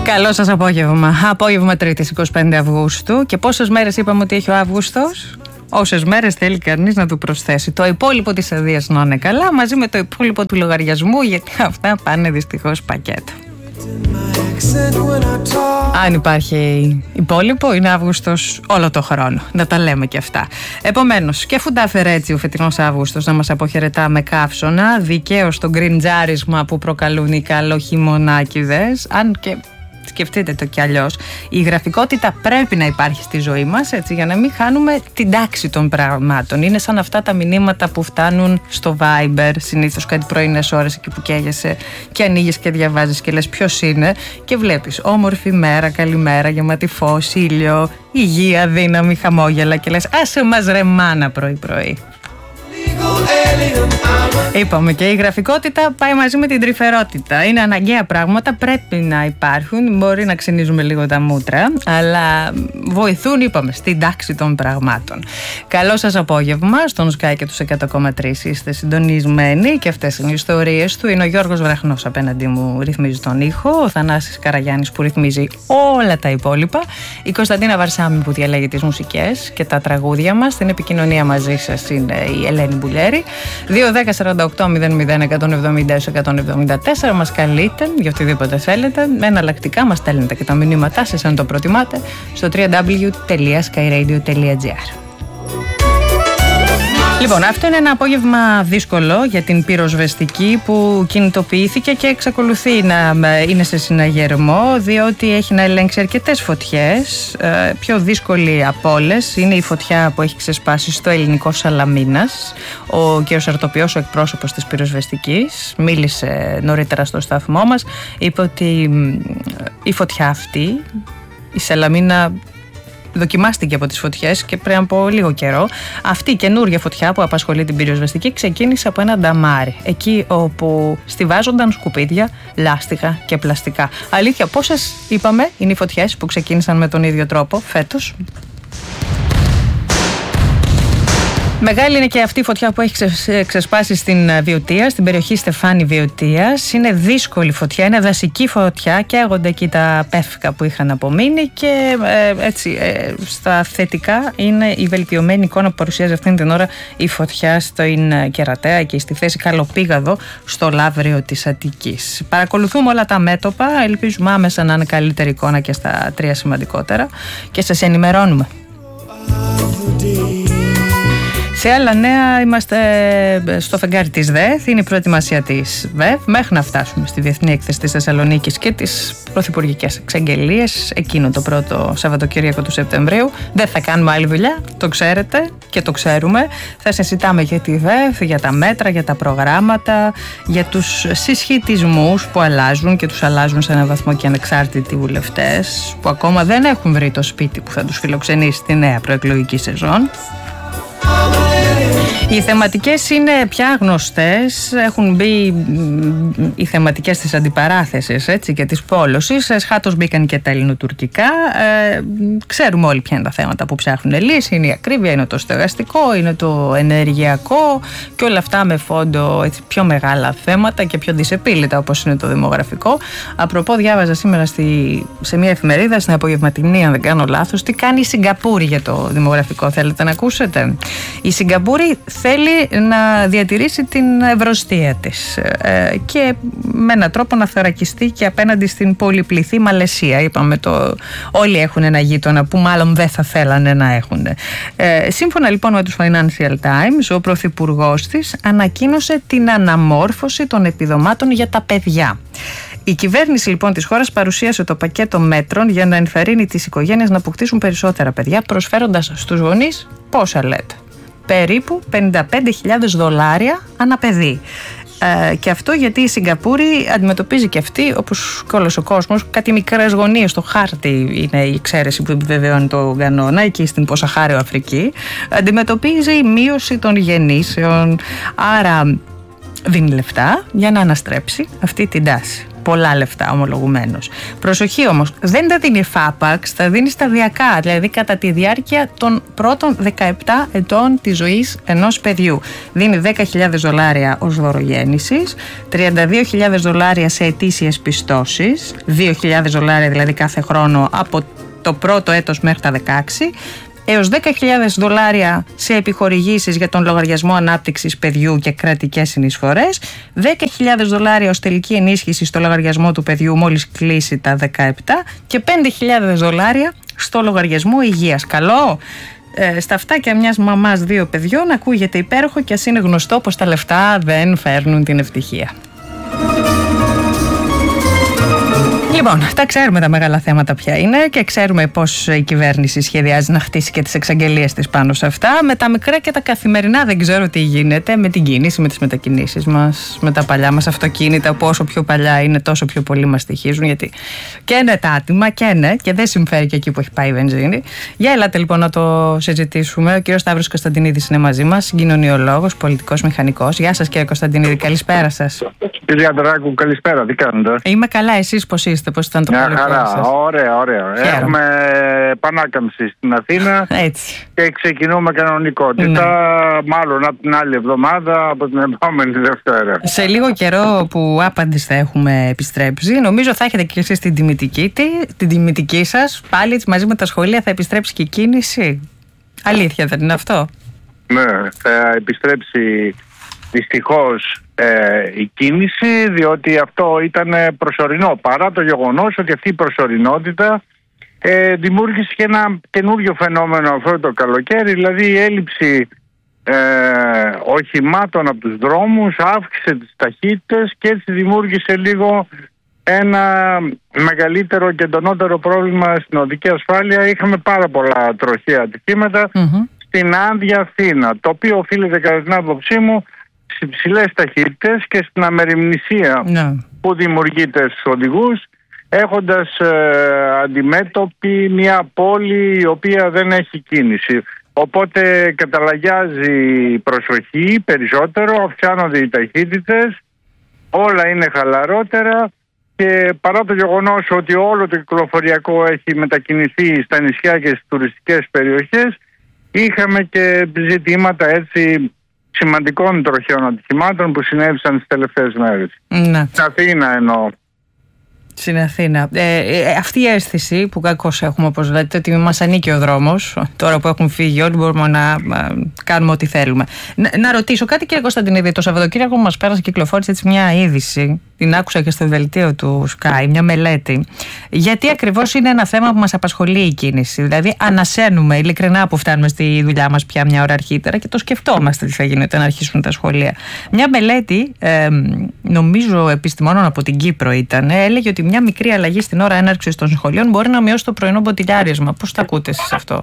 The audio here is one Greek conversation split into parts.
Καλό σας απόγευμα. Απόγευμα Τρίτης 25 Αυγούστου. Και πόσες μέρες είπαμε ότι έχει ο Αύγουστος? Όσες μέρες θέλει κανείς να του προσθέσει. Το υπόλοιπο της αδείας να είναι καλά, μαζί με το υπόλοιπο του λογαριασμού, γιατί αυτά πάνε δυστυχώς πακέτο. Αν υπάρχει υπόλοιπο, είναι Αύγουστος όλο το χρόνο. Να τα λέμε και αυτά. Επομένως, και αφού τα έφερε έτσι ο φετινός Αύγουστος να μας αποχαιρετά με καύσωνα, δικαίως το γκριντζάρισμα που προκαλούν οι καλοχειμωνάκηδες, αν και σκεφτείτε το κι αλλιώς, η γραφικότητα πρέπει να υπάρχει στη ζωή μας, έτσι, για να μην χάνουμε την τάξη των πραγμάτων. Είναι σαν αυτά τα μηνύματα που φτάνουν στο Viber, συνήθως κάτι πρωινές ώρες, εκεί που καίγεσαι και ανοίγεις και διαβάζεις και λες ποιος είναι, και βλέπεις όμορφη μέρα, καλημέρα, γεμάτη φως, ήλιο, υγεία, δύναμη, χαμόγελα, και λες άσε μας ρε μάνα πρωί-πρωί. Είπαμε, και η γραφικότητα πάει μαζί με την τρυφερότητα. Είναι αναγκαία πράγματα, πρέπει να υπάρχουν. Μπορεί να ξυνίζουμε λίγο τα μούτρα, αλλά βοηθούν, είπαμε, στην τάξη των πραγμάτων. Καλό σας απόγευμα στον Sky και τους 100,3. Είστε συντονισμένοι και αυτές είναι οι ιστορίες του. Είναι ο Γιώργος Βραχνός απέναντί μου, ρυθμίζει τον ήχο. Ο Θανάσης Καραγιάννης που ρυθμίζει όλα τα υπόλοιπα. Η Κωνσταντίνα Βαρσάμι που διαλέγει τις μουσικές και τα τραγούδια μας. Στην επικοινωνία μαζί σας είναι η Ελένη Μπουλιέρη. 2-10-48-001-170-174. Μας καλείτε για οτιδήποτε θέλετε. Εναλλακτικά μας στέλνετε και τα μηνύματά σας αν το προτιμάτε στο www.skyradio.gr. Λοιπόν, αυτό είναι ένα απόγευμα δύσκολο για την πυροσβεστική που κινητοποιήθηκε και εξακολουθεί να είναι σε συναγερμό, διότι έχει να ελέγξει αρκετές φωτιές. Πιο δύσκολη από όλες είναι η φωτιά που έχει ξεσπάσει στο ελληνικό Σαλαμίνας. Ο κ. Αρτοπιός, ο εκπρόσωπος της πυροσβεστικής, μίλησε νωρίτερα στο σταθμό μας. Είπε ότι η φωτιά αυτή, η Σαλαμίνα, δοκιμάστηκε από τις φωτιές και πριν από λίγο καιρό. Αυτή η καινούργια φωτιά που απασχολεί την πυροσβεστική ξεκίνησε από ένα νταμάρι, εκεί όπου στιβάζονταν σκουπίδια, λάστιχα και πλαστικά. Αλήθεια, πόσες, είπαμε, είναι οι φωτιές που ξεκίνησαν με τον ίδιο τρόπο φέτος? Μεγάλη είναι και αυτή η φωτιά που έχει ξεσπάσει στην Βιωτία, στην περιοχή Στεφάνη Βιωτίας. Είναι δύσκολη φωτιά, είναι δασική φωτιά, καίγονται εκεί τα πέφκα που είχαν απομείνει και έτσι στα θετικά είναι η βελτιωμένη εικόνα που παρουσιάζει αυτήν την ώρα η φωτιά στην Κερατέα και στη θέση Καλοπήγαδο στο Λαύριο της Αττικής. Παρακολουθούμε όλα τα μέτωπα, ελπίζουμε άμεσα να είναι καλύτερη εικόνα και στα τρία σημαντικότερα και σας ενημερώνουμε. Σε άλλα νέα, είμαστε στο φεγγάρι της ΔΕΘ, είναι η προετοιμασία της ΒΕΒ μέχρι να φτάσουμε στη Διεθνή Έκθεση της Θεσσαλονίκης και τις πρωθυπουργικές εξαγγελίες εκείνο το πρώτο Σαββατοκύριακο του Σεπτεμβρίου. Δεν θα κάνουμε άλλη δουλειά, το ξέρετε και το ξέρουμε. Θα συζητάμε για τη ΒΕΒ, για τα μέτρα, για τα προγράμματα, για τους συσχετισμούς που αλλάζουν και τους αλλάζουν σε έναν βαθμό και ανεξάρτητοι βουλευτές που ακόμα δεν έχουν βρει το σπίτι που θα τους φιλοξενήσει στη νέα προεκλογική σεζόν. Οι θεματικές είναι πια γνωστές, έχουν μπει οι θεματικές της αντιπαράθεσης, έτσι, και της πόλωσης. Σχάτως μπήκαν και τα ελληνοτουρκικά. Ξέρουμε όλοι ποια είναι τα θέματα που ψάχνουν λύση. Είναι η ακρίβεια, είναι το στεγαστικό, είναι το ενεργειακό και όλα αυτά με φόντο, έτσι, πιο μεγάλα θέματα και πιο δυσεπίλητα, όπως είναι το δημογραφικό. Απροπό, διάβαζα σήμερα σε μια εφημερίδα, στην απογευματινή, αν δεν κάνω λάθος, τι κάνει η Σιγκαπούρη για το δημογραφικό. Θέλετε να ακούσετε? Η Σιγκαπούρη θέλει να διατηρήσει την ευρωστία της και με έναν τρόπο να θωρακιστεί και απέναντι στην πολυπληθή Μαλαισία. Είπαμε, όλοι έχουν ένα γείτονα που μάλλον δεν θα θέλανε να έχουν. Σύμφωνα λοιπόν με τους Financial Times, ο πρωθυπουργός της ανακοίνωσε την αναμόρφωση των επιδομάτων για τα παιδιά. Η κυβέρνηση λοιπόν της χώρας παρουσίασε το πακέτο μέτρων για να ενθαρρύνει τις οικογένειες να αποκτήσουν περισσότερα παιδιά, προσφέροντας στους γονείς, πόσα λέτε, περίπου $55,000 ανά παιδί. Και αυτό γιατί η Σιγκαπούρη αντιμετωπίζει και αυτή, όπως και όλος ο κόσμος, κάτι μικρές γωνίες στο χάρτη είναι η εξαίρεση που επιβεβαιώνει τον κανόνα, εκεί στην Ποσαχάριο Αφρική, αντιμετωπίζει μείωση των γεννήσεων, άρα δίνει λεφτά για να αναστρέψει αυτή την τάση. πολλά λεφτά ομολογουμένως. Προσοχή όμως, δεν τα δίνει φάπαξ, τα δίνει σταδιακά, δηλαδή κατά τη διάρκεια των πρώτων 17 ετών της ζωής ενός παιδιού. Δίνει $10.000 ως δωρογέννησης, $32.000 σε ετήσιες πιστώσεις, $2.000 δηλαδή κάθε χρόνο από το πρώτο έτος μέχρι τα 16, έως $10.000 σε επιχορηγήσεις για τον λογαριασμό ανάπτυξης παιδιού και κρατικές συνεισφορές, $10.000 ως τελική ενίσχυση στο λογαριασμό του παιδιού μόλις κλείσει τα 17 και $5.000 στο λογαριασμό υγείας. Καλό! Στα αυτάκια μιας μαμάς 2 παιδιών ακούγεται υπέροχο και ας είναι γνωστό πως τα λεφτά δεν φέρνουν την ευτυχία. Λοιπόν, τα ξέρουμε τα μεγάλα θέματα ποια είναι και ξέρουμε πώς η κυβέρνηση σχεδιάζει να χτίσει και τις εξαγγελίες της πάνω σε αυτά. Με τα μικρά και τα καθημερινά δεν ξέρω τι γίνεται με την κίνηση, με τις μετακινήσεις μας, με τα παλιά μας αυτοκίνητα που όσο πιο παλιά είναι τόσο πιο πολύ μας στοιχίζουν, γιατί και είναι τα άτομα και δεν συμφέρει και εκεί που έχει πάει η βενζίνη. Για ελάτε λοιπόν να το συζητήσουμε. Ο κύριος Σταύρος Κωνσταντινίδης είναι μαζί μας, συγκοινωνιολόγος, πολιτικός μηχανικός. Γεια σας κύριε Κωνσταντινίδη, καλησπέρα σας. Κύριε Αντράκου, καλησπέρα, τι κάνετε? Είμαι καλά, εσείς πώς είστε, πώς ήταν το καλοκαίρι σας? Ωραία. Έχουμε επανάκαμψη στην Αθήνα. Έτσι. Και ξεκινούμε κανονικότητα, μάλλον από την άλλη εβδομάδα, από την επόμενη Δευτέρα. Σε λίγο καιρό που άπαντης θα έχουμε επιστρέψει, νομίζω θα έχετε και εσείς την τιμητική σας, πάλι μαζί με τα σχολεία θα επιστρέψει και η κίνηση. Αλήθεια δεν είναι αυτό? Ναι, θα επιστρέψει δυστυχώς η κίνηση, διότι αυτό ήταν προσωρινό, παρά το γεγονός ότι αυτή η προσωρινότητα δημιούργησε και ένα καινούριο φαινόμενο αυτό το καλοκαίρι, δηλαδή η έλλειψη οχημάτων από τους δρόμους αύξησε τις ταχύτητες και έτσι δημιούργησε λίγο ένα μεγαλύτερο και εντονότερο πρόβλημα στην οδική ασφάλεια. Είχαμε πάρα πολλά τροχαία ατυχήματα στην Άδεια Αθήνα, το οποίο οφείλεται κατά την άποψή μου στις υψηλές ταχύτητες και στην αμεριμνησία που δημιουργείται στους οδηγούς, έχοντας αντιμέτωπη μια πόλη η οποία δεν έχει κίνηση. Οπότε καταλαγιάζει η προσοχή περισσότερο, αυξάνονται οι ταχύτητες, όλα είναι χαλαρότερα και παρά το γεγονός ότι όλο το κυκλοφοριακό έχει μετακινηθεί στα νησιά και στις τουριστικές περιοχές, είχαμε και ζητήματα έτσι σημαντικών τροχαίων ατυχημάτων που συνέβησαν τις τελευταίες μέρες. Ναι. Στην Αθήνα εννοώ. Στην Αθήνα. Αυτή η αίσθηση που κακώς έχουμε, όπως λέτε, ότι μας ανήκει ο δρόμος, τώρα που έχουν φύγει όλοι μπορούμε να κάνουμε ό,τι θέλουμε. Να ρωτήσω κάτι κύριε Κωνσταντινίδη, το Σαββατοκύριακο που μας πέρασε κυκλοφόρησε έτσι μια είδηση, την άκουσα και στο δελτίο του Sky, μια μελέτη, γιατί ακριβώς είναι ένα θέμα που μας απασχολεί η κίνηση. Δηλαδή ανασένουμε ειλικρινά που φτάνουμε στη δουλειά μας πια μια ώρα αρχίτερα και το σκεφτόμαστε τι θα γίνει όταν αρχίσουν τα σχολεία. Μια μελέτη, νομίζω επιστημόνων από την Κύπρο ήταν, έλεγε ότι μια μικρή αλλαγή στην ώρα έναρξης των σχολείων μπορεί να μειώσει το πρωινό μποτιλιάρισμα. Πώς τα ακούτε εσείς αυτό?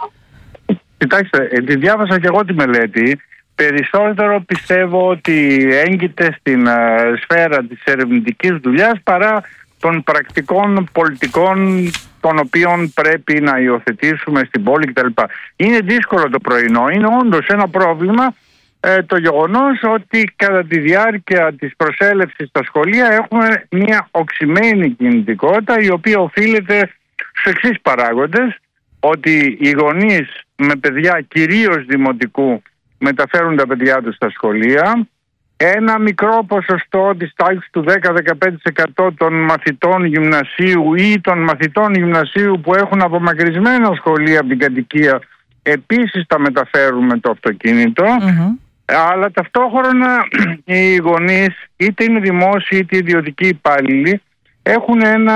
Κοιτάξτε, τη διάβασα και εγώ τη μελέτη. Περισσότερο πιστεύω ότι έγκυται στην σφαίρα της ερευνητικής δουλειάς παρά των πρακτικών πολιτικών των οποίων πρέπει να υιοθετήσουμε στην πόλη κτλ. Είναι δύσκολο το πρωινό, είναι όντως ένα πρόβλημα το γεγονός ότι κατά τη διάρκεια της προσέλευσης στα σχολεία έχουμε μια οξυμένη κινητικότητα η οποία οφείλεται στους εξής παράγοντες, ότι οι γονείς με παιδιά κυρίως δημοτικού μεταφέρουν τα παιδιά τους στα σχολεία, ένα μικρό ποσοστό της τάξης του 10-15% των μαθητών γυμνασίου ή των μαθητών γυμνασίου που έχουν απομακρυσμένα σχολεία από την κατοικία επίσης τα μεταφέρουν με το αυτοκίνητο. Αλλά ταυτόχρονα οι γονείς, είτε είναι δημόσιοι είτε ιδιωτικοί υπάλληλοι, έχουν ένα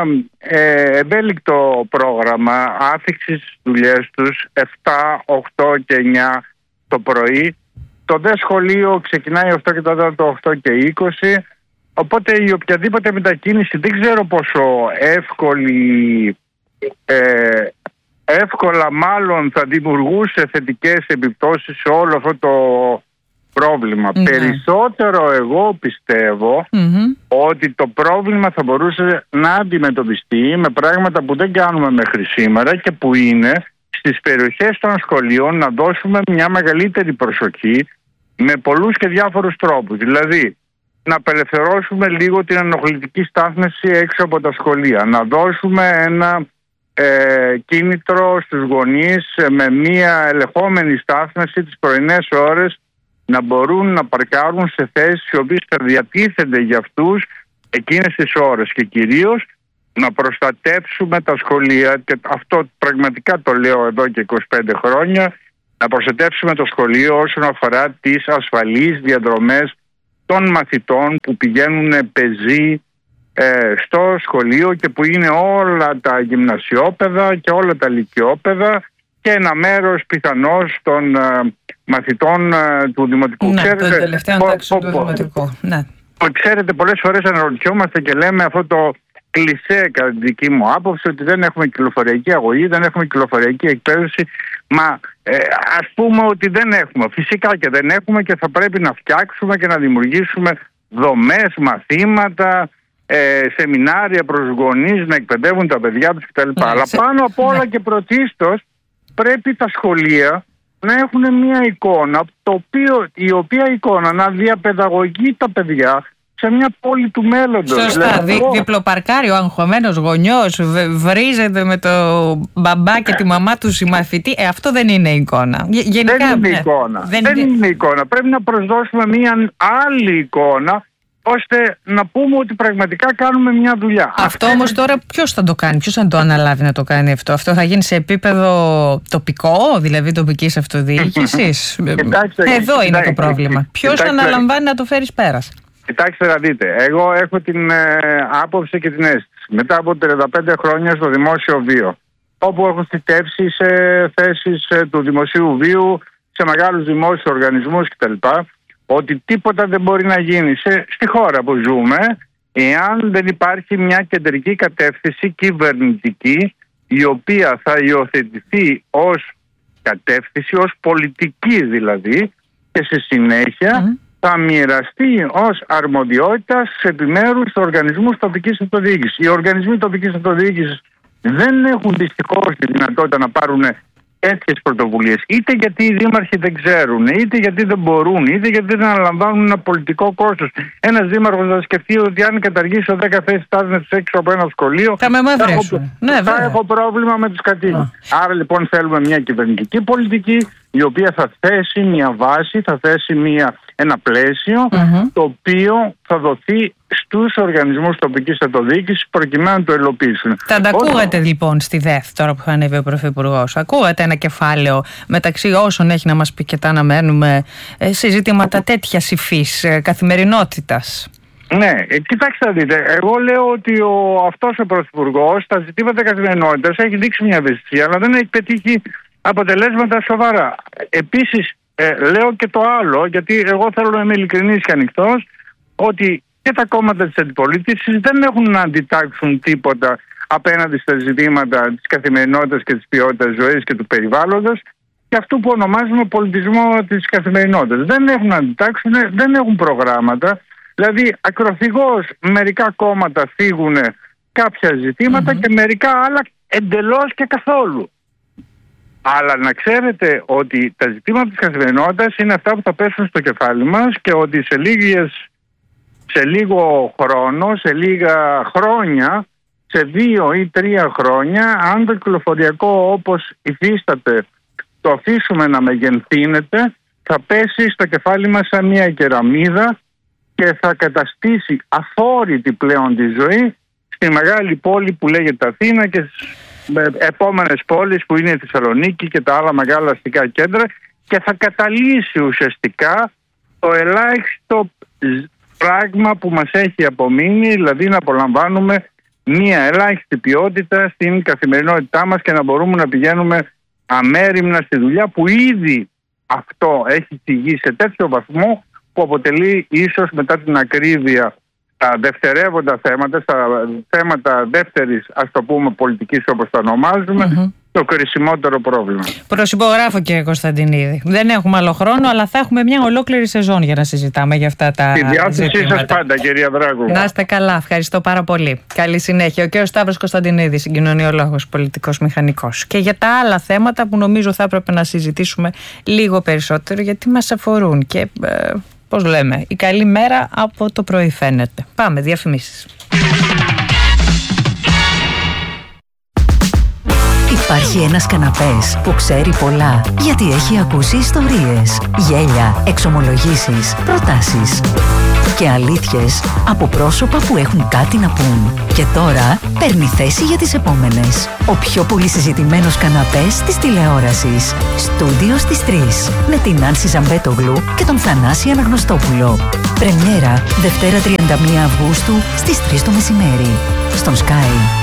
ευέλικτο πρόγραμμα άφηξης στις δουλειές τους 7, 8 και 9 το πρωί. Το δε σχολείο ξεκινάει 8 και 4, 8 και 20. Οπότε η οποιαδήποτε μετακίνηση δεν ξέρω πόσο εύκολα μάλλον θα δημιουργούσε θετικές επιπτώσεις σε όλο αυτό το πρόβλημα. Περισσότερο εγώ πιστεύω ότι το πρόβλημα θα μπορούσε να αντιμετωπιστεί με πράγματα που δεν κάνουμε μέχρι σήμερα και που είναι στις περιοχές των σχολείων να δώσουμε μια μεγαλύτερη προσοχή με πολλούς και διάφορους τρόπους. Δηλαδή να απελευθερώσουμε λίγο την ενοχλητική στάθμευση έξω από τα σχολεία. Να δώσουμε ένα κίνητρο στους γονείς με μια ελεγχόμενη στάθμευση τις πρωινές ώρες να μπορούν να παρκάρουν σε θέσεις οι οποίες θα διατίθενται για αυτούς εκείνες τις ώρες, και κυρίως να προστατεύσουμε τα σχολεία, και αυτό πραγματικά το λέω εδώ και 25 χρόνια, να προστατεύσουμε το σχολείο όσον αφορά τις ασφαλείς διαδρομές των μαθητών που πηγαίνουν πεζοί στο σχολείο και που είναι όλα τα γυμνασιόπαιδα και όλα τα λυκειόπαιδα και ένα μέρος πιθανώς των μαθητών του δημοτικού. Ναι, των τελευταίων τάξεων του δημοτικού. Ναι. Ξέρετε, πολλές φορές αναρωτιόμαστε και λέμε αυτό το κλισέ, κατά τη δική μου άποψη, ότι δεν έχουμε κυκλοφοριακή αγωγή, δεν έχουμε κυκλοφοριακή εκπαίδευση. Μα ας πούμε ότι δεν έχουμε. Φυσικά και δεν έχουμε, και θα πρέπει να φτιάξουμε και να δημιουργήσουμε δομές, μαθήματα, σεμινάρια προς γονείς να εκπαιδεύουν τα παιδιά τους κτλ. Ναι, αλλά πάνω απ' όλα και πρωτίστως πρέπει τα σχολεία να έχουν μια εικόνα, η οποία εικόνα να διαπαιδαγωγεί τα παιδιά σε μια πόλη του μέλλοντος. Σωστά. Διπλοπαρκάρει ο αγχωμένος γονιός, βρίζεται με το μπαμπά και τη μαμά του συμμαθητή. Αυτό δεν είναι εικόνα. Γενικά, δεν είναι εικόνα. Δεν είναι εικόνα. Πρέπει να προσδώσουμε μια άλλη εικόνα, ώστε να πούμε ότι πραγματικά κάνουμε μια δουλειά. Αυτό όμως τώρα ποιος θα το κάνει, ποιος θα το αναλάβει να το κάνει αυτό? Αυτό θα γίνει σε επίπεδο τοπικό, δηλαδή τοπικής αυτοδιοίκησης? Εδώ είναι το πρόβλημα. Ποιος αναλαμβάνει να το φέρει πέρας? Κοιτάξτε να δείτε, εγώ έχω την άποψη και την αίσθηση. Μετά από 35 χρόνια στο δημόσιο βίο, όπου έχω θητεύσει σε θέσεις του δημοσίου βίου, σε μεγάλους δημόσιους οργανισμούς κτλ., ότι τίποτα δεν μπορεί να γίνει στη χώρα που ζούμε εάν δεν υπάρχει μια κεντρική κατεύθυνση κυβερνητική, η οποία θα υιοθετηθεί ως κατεύθυνση, ως πολιτική δηλαδή, και στη συνέχεια θα μοιραστεί ως αρμοδιότητα σε επιμέρους οργανισμούς τοπικής αυτοδιοίκησης. Οι οργανισμοί τοπικής αυτοδιοίκησης δεν έχουν δυστυχώς τη δυνατότητα να πάρουν τέτοιες πρωτοβουλίες, είτε γιατί οι δήμαρχοι δεν ξέρουν, είτε γιατί δεν μπορούν, είτε γιατί δεν αναλαμβάνουν ένα πολιτικό κόστος. Ένας δήμαρχος θα σκεφτεί ότι αν καταργήσω 10 θέσεις στάθμευσης έξω από ένα σχολείο, θα έχω πρόβλημα με τους κατοίκους. Άρα λοιπόν θέλουμε μια κυβερνητική πολιτική, η οποία θα θέσει μια βάση, θα θέσει ένα πλαίσιο, το οποίο θα δοθεί στους οργανισμούς τοπικής αυτοδιοίκησης προκειμένου να το υλοποιήσουν. Θα ακούγατε λοιπόν στη ΔΕΘ τώρα που θα ανέβει ο Πρωθυπουργός? Ακούγατε ένα κεφάλαιο μεταξύ όσων έχει να μας πει και τα αναμένουμε σε ζητήματα τέτοιας υφής καθημερινότητας? Ναι, κοιτάξτε να δείτε, εγώ λέω ότι αυτός ο Πρωθυπουργός στα ζητήματα καθημερινότητας έχει δείξει μια ευαισθησία, αλλά δεν έχει πετύχει αποτελέσματα σοβαρά. Επίσης, λέω και το άλλο, γιατί εγώ θέλω να είμαι ειλικρινής και ανοιχτός, ότι και τα κόμματα της αντιπολίτευσης δεν έχουν να αντιτάξουν τίποτα απέναντι στα ζητήματα της καθημερινότητας και της ποιότητας ζωής και του περιβάλλοντος και αυτού που ονομάζουμε πολιτισμό της καθημερινότητας. Δεν έχουν να αντιτάξουν, δεν έχουν προγράμματα. Δηλαδή, ακροθυγώς μερικά κόμματα θίγουν κάποια ζητήματα και μερικά άλλα εντελώς και καθόλου. Αλλά να ξέρετε ότι τα ζητήματα της καθημερινότητας είναι αυτά που θα πέσουν στο κεφάλι μας και ότι σε λίγο χρόνο, σε λίγα χρόνια, σε 2 ή 3 χρόνια, αν το κυκλοφοριακό όπως υφίσταται το αφήσουμε να μεγενθύνεται, θα πέσει στο κεφάλι μας σαν μια κεραμίδα και θα καταστήσει αφόρητη πλέον τη ζωή στη μεγάλη πόλη που λέγεται Αθήνα και επόμενες πόλεις που είναι η Θεσσαλονίκη και τα άλλα μεγάλα αστικά κέντρα, και θα καταλύσει ουσιαστικά το ελάχιστο πράγμα που μας έχει απομείνει, δηλαδή να απολαμβάνουμε μία ελάχιστη ποιότητα στην καθημερινότητά μας και να μπορούμε να πηγαίνουμε αμέριμνα στη δουλειά, που ήδη αυτό έχει θυγεί σε τέτοιο βαθμό που αποτελεί ίσως μετά την ακρίβεια τα δευτερεύοντα θέματα, στα θέματα δεύτερης, ας το πούμε, πολιτικής όπως τα ονομάζουμε, το κρισιμότερο πρόβλημα. Προσυπογράφω, κύριε Κωνσταντινίδη. Δεν έχουμε άλλο χρόνο, αλλά θα έχουμε μια ολόκληρη σεζόν για να συζητάμε για αυτά τα ζητήματα. Τη διάθεσή σας πάντα, κυρία Δράγου. Να είστε καλά. Ευχαριστώ πάρα πολύ. Καλή συνέχεια. Ο κύριος Σταύρος Κωνσταντινίδης, συγκοινωνιολόγος, πολιτικός μηχανικός. Και για τα άλλα θέματα που νομίζω θα έπρεπε να συζητήσουμε λίγο περισσότερο, γιατί μας αφορούν και πώς λέμε, η καλή μέρα από το πρωί φαίνεται. Πάμε, διαφημίσεις. Υπάρχει ένας καναπές που ξέρει πολλά, γιατί έχει ακούσει ιστορίες, γέλια, εξομολογήσεις, προτάσεις και αλήθειες από πρόσωπα που έχουν κάτι να πούν. Και τώρα παίρνει θέση για τις επόμενες. Ο πιο πολύ συζητημένος καναπές της τηλεόρασης. Στούντιο στις 3. Με την Άνση Ζαμπέτογλου και τον Θανάση Αναγνωστόπουλο. Πρεμιέρα Δευτέρα 31 Αυγούστου στις 3 το μεσημέρι. Στον Sky.